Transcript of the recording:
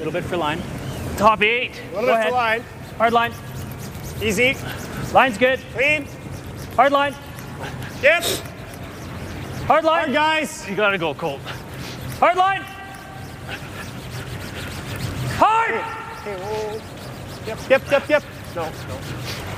little bit for line. Top 8. A little bit for line. Hard line. Easy. Line's good. Clean. Hard line. Yep. Hard line. Hard, guys. You gotta go, Colt. Hard line. Hard. Okay, whoa. Yep. No.